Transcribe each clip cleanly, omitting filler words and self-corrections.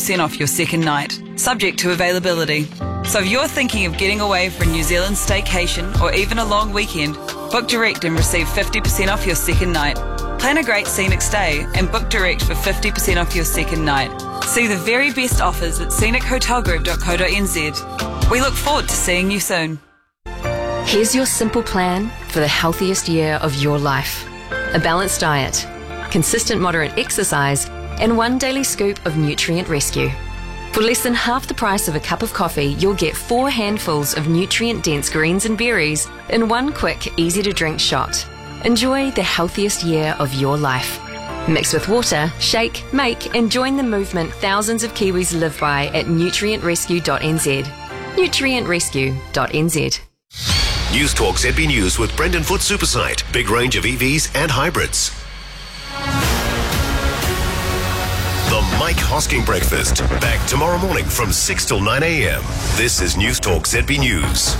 50% off your second night, subject to availability. So if you're thinking of getting away for a New Zealand staycation or even a long weekend, book direct and receive 50% off your second night. Plan a great scenic stay and book direct for 50% off your second night. See the very best offers at scenichotelgroup.co.nz. We look forward to seeing you soon. Here's your simple plan for the healthiest year of your life. A balanced diet, consistent moderate exercise, and one daily scoop of Nutrient Rescue. For less than half the price of a cup of coffee, you'll get 4 handfuls of nutrient-dense greens and berries in one quick, easy-to-drink shot. Enjoy the healthiest year of your life. Mix with water, shake, make, and join the movement thousands of Kiwis live by at nutrientrescue.nz. nutrientrescue.nz. News Talk ZB News with Brendan Foot Supersite. Big range of EVs and hybrids. The Mike Hosking Breakfast. Back tomorrow morning from 6 till 9 a.m. This is News Talk ZB News.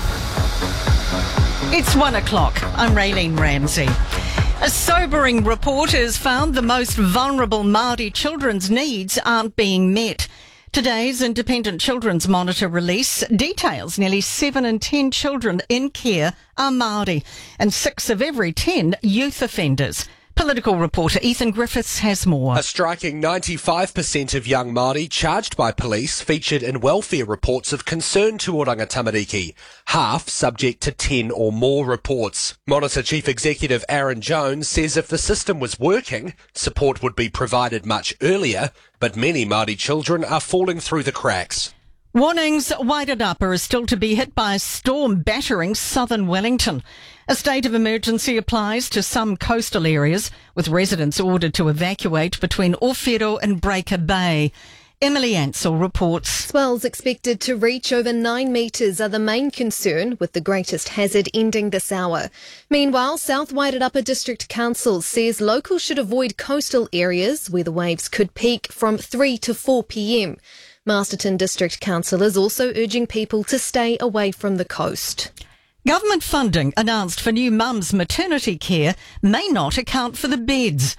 It's 1 o'clock. I'm Raylene Ramsey. A sobering report has found the most vulnerable Māori children's needs aren't being met. Today's Independent Children's Monitor release details nearly 7 in 10 children in care are Māori and 6 of every 10 youth offenders. Political reporter Ethan Griffiths has more. A striking 95% of young Māori charged by police featured in welfare reports of concern to Oranga Tamariki, half subject to 10 or more reports. Monitor Chief Executive Aaron Jones says if the system was working, support would be provided much earlier, but many Māori children are falling through the cracks. Warnings, Wairarapa is still to be hit by a storm battering southern Wellington. A state of emergency applies to some coastal areas, with residents ordered to evacuate between Ōwhiro and Breaker Bay. Emily Ansell reports. Swells expected to reach over 9 metres are the main concern, with the greatest hazard ending this hour. Meanwhile, South Wairarapa District Council says locals should avoid coastal areas where the waves could peak from 3 to 4 p.m. Masterton District Council is also urging people to stay away from the coast. Government funding announced for new mums maternity care may not account for the beds.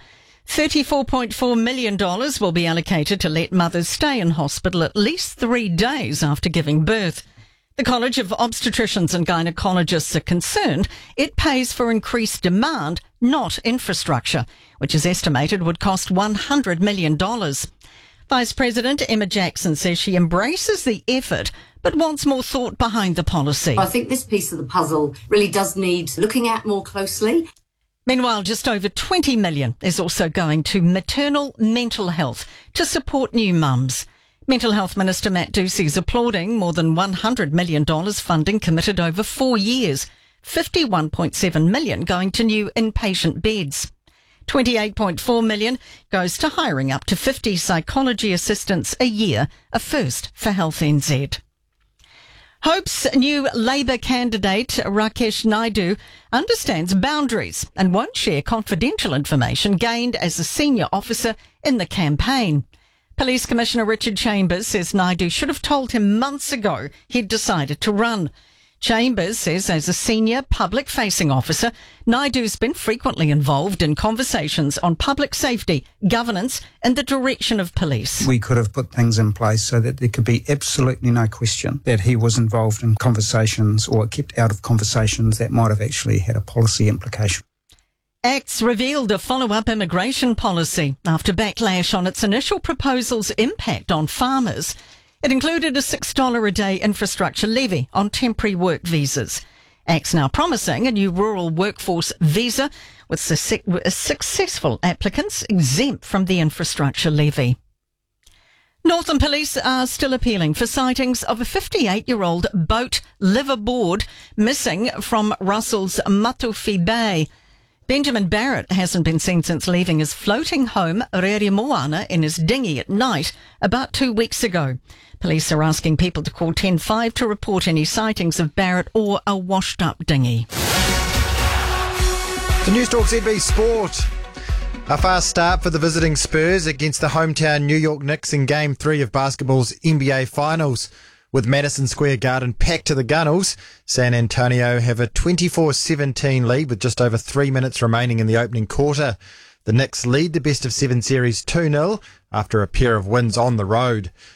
$34.4 million will be allocated to let mothers stay in hospital at least 3 days after giving birth. The College of Obstetricians and Gynecologists are concerned it pays for increased demand, not infrastructure, which is estimated would cost $100 million. Vice President Emma Jackson says she embraces the effort but wants more thought behind the policy. I think this piece of the puzzle really does need looking at more closely. Meanwhile, just over $20 million is also going to maternal mental health to support new mums. Mental Health Minister Matt Ducey is applauding more than $100 million funding committed over 4 years, $51.7 million going to new inpatient beds. $28.4 million goes to hiring up to 50 psychology assistants a year, a first for Health NZ. Hope's new Labour candidate, Rakesh Naidu, understands boundaries and won't share confidential information gained as a senior officer in the campaign. Police Commissioner Richard Chambers says Naidu should have told him months ago he'd decided to run. Chambers says as a senior public-facing officer, Naidu's been frequently involved in conversations on public safety, governance and the direction of police. We could have put things in place so that there could be absolutely no question that he was involved in conversations or kept out of conversations that might have actually had a policy implication. ACT's revealed a follow-up immigration policy after backlash on its initial proposal's impact on farmers. It included a $6 a day infrastructure levy on temporary work visas. ACT's now promising a new rural workforce visa with successful applicants exempt from the infrastructure levy. Northern Police are still appealing for sightings of a 58-year-old boat liveaboard missing from Russell's Matuwhi Bay. Benjamin Barrett hasn't been seen since leaving his floating home, Reremoana, in his dinghy at night about 2 weeks ago. Police are asking people to call 105 to report any sightings of Barrett or a washed-up dinghy. The News Talk ZB Sport. A fast start for the visiting Spurs against the hometown New York Knicks in Game 3 of basketball's NBA Finals. With Madison Square Garden packed to the gunnels, San Antonio have a 24-17 lead with just over 3 minutes remaining in the opening quarter. The Knicks lead the best-of-7 series 2-0 after a pair of wins on the road.